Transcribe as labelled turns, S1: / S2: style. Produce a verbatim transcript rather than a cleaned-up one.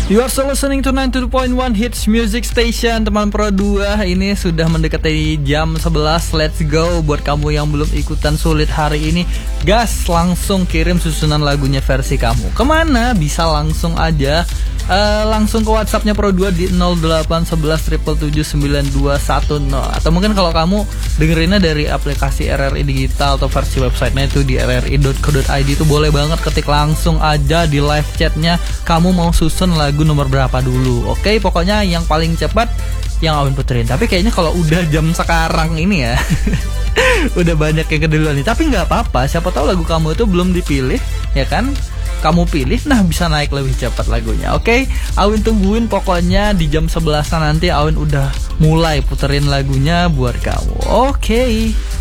S1: You are still listening to sembilan puluh dua koma satu Hits Music Station. Teman Pro dua, ini sudah mendekati jam sebelas. Let's go. Buat kamu yang belum ikutan sulit hari ini, gas, langsung kirim susunan lagunya versi kamu. Kemana? Bisa langsung aja uh, langsung ke WhatsAppnya Pro dua di nol delapan satu satu tujuh tujuh sembilan dua satu nol. Atau mungkin kalau kamu dengerinnya dari aplikasi R R I Digital atau versi websitenya itu di r r i dot co dot i d, itu boleh banget ketik langsung aja di live chatnya kamu mau susun lagu nomor berapa dulu. Oke, pokoknya yang paling cepat yang Awin puterin. Tapi kayaknya kalau udah jam sekarang ini ya udah banyak yang keduluan nih. Tapi gak apa-apa, siapa tahu lagu kamu itu belum dipilih, ya kan? Kamu pilih, nah bisa naik lebih cepat lagunya. Oke, Awin tungguin. Pokoknya di jam sebelasan nanti Awin udah mulai puterin lagunya buat kamu. Oke.